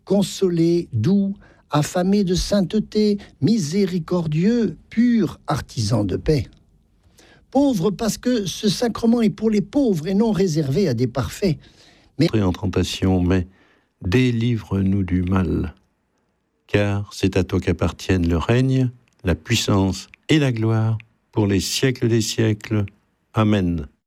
consolé, doux, affamé de sainteté, miséricordieux, pur, artisan de paix. Pauvre parce que ce sacrement est pour les pauvres et non réservé à des parfaits. Entrer en tentation, mais délivre-nous du mal. Car c'est à toi qu'appartiennent le règne, la puissance et la gloire pour les siècles des siècles. Amen.